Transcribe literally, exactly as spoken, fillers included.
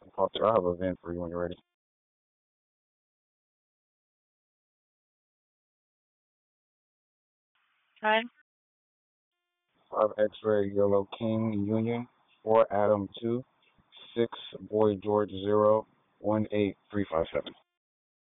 Foster, I have a VIN for you when you're ready. Hi. Five X-ray Yellow King Union, four Adam two, six Boy George zero, one eight three five seven.